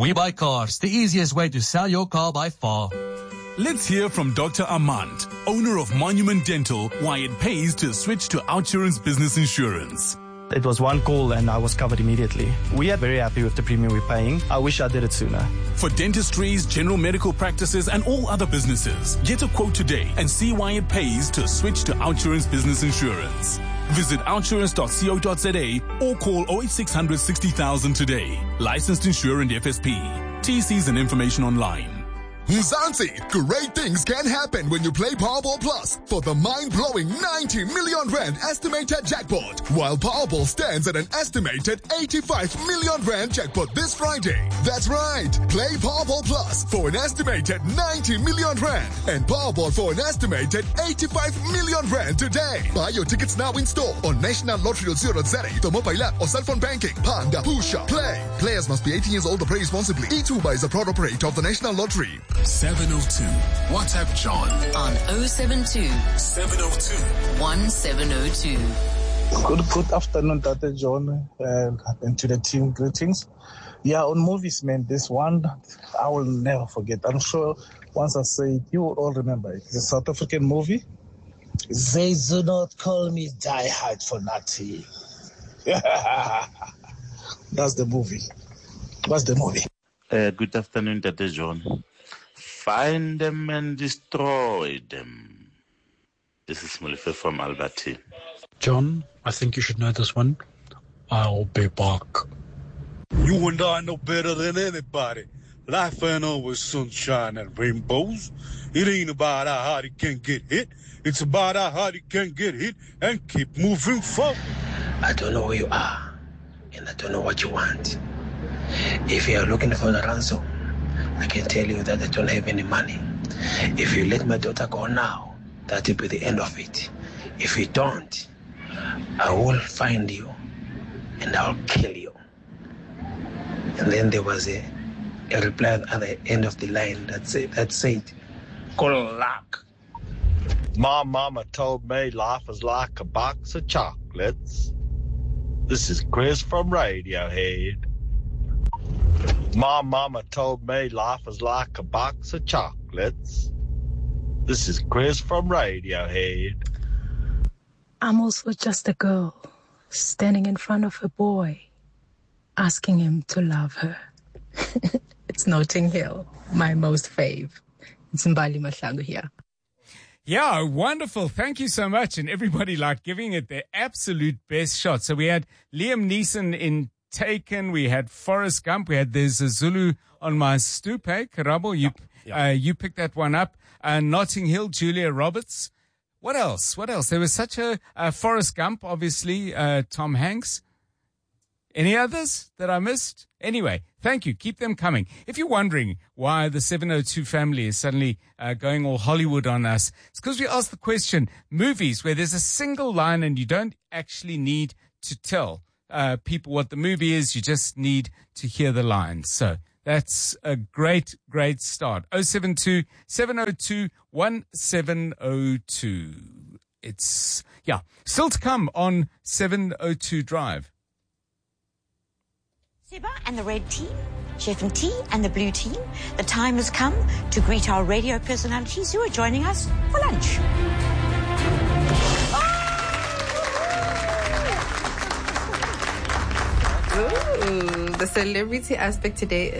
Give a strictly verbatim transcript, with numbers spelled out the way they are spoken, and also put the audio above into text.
We Buy Cars, the easiest way to sell your car by far. Let's hear from Doctor Armand, owner of Monument Dental, why it pays to switch to OUTsurance Business Insurance. It was one call and I was covered immediately. We are very happy with the premium we're paying. I wish I did it sooner. For dentistries, general medical practices and all other businesses, get a quote today and see why it pays to switch to OUTsurance Business Insurance. Visit outsurance dot co dot za or call oh eight six hundred sixty thousand today. Licensed insurer and F S P. T Cs and information online. Mzansi, great things can happen when you play Powerball Plus for the mind-blowing ninety million rand estimated jackpot, while Powerball stands at an estimated eighty-five million rand jackpot this Friday. That's right, play Powerball Plus for an estimated ninety million rand and Powerball for an estimated eighty-five million rand today. Buy your tickets now in store on national lottery dot co dot za, the mobile app or cell phone banking. Panda Pusha. Play. Players must be eighteen years old or play responsibly. eTuba is a proud operator of the National Lottery. seven oh two. WhatsApp John on oh seven two, seven oh two, one seven oh two. Good, good afternoon, Tata John, uh, and to the team. Greetings. Yeah, on movies, man, this one I will never forget. I'm sure once I say it, you will all remember it. It's a South African movie. They do not call me Die Hard for nothing. That's the movie. That's the movie. Uh, good afternoon, Tata John. Find them and destroy them. This is Mulife from Alberti. John, I think you should know this one. I'll be back. You and I know better than anybody. Life ain't always sunshine and rainbows. It ain't about how hard it can get hit. It's about how hard it can get hit and keep moving forward. I don't know who you are, and I don't know what you want. If you are looking for the ransom, I can tell you that I don't have any money. If you let my daughter go now, that will be the end of it. If you don't, I will find you and I'll kill you. And then there was a, a reply at the end of the line that said, that said, good luck. My mama told me life is like a box of chocolates. This is Chris from Radiohead. My mama told me life is like a box of chocolates. This is Chris from Radiohead. I'm also just a girl standing in front of a boy, asking him to love her. It's Notting Hill, my most fave. It's Mbali Mahlangu here. Yeah, wonderful. Thank you so much. And everybody like giving it their absolute best shot. So we had Liam Neeson in Taken, we had Forrest Gump, we had There's a Zulu on My Stoop, hey, Karabo, you, yeah. uh, you picked that one up. Uh, Notting Hill, Julia Roberts. What else? What else? There was such a, uh, Forrest Gump, obviously, uh, Tom Hanks. Any others that I missed? Anyway, thank you. Keep them coming. If you're wondering why the seven oh two family is suddenly uh, going all Hollywood on us, it's because we asked the question, movies where there's a single line and you don't actually need to tell Uh, people what the movie is, you just need to hear the lines. So that's a great, great start. oh seven two, seven oh two, one seven oh two. It's, yeah, still to come on seven oh two Drive. Seba and the red team, Chef and T and the blue team, the time has come to greet our radio personalities who are joining us for lunch. Ooh, the celebrity aspect today